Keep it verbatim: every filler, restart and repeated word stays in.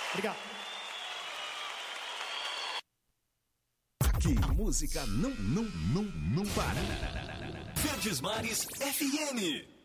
Obrigado. Aqui, música não, não, não, não para. Verdes Mares F M.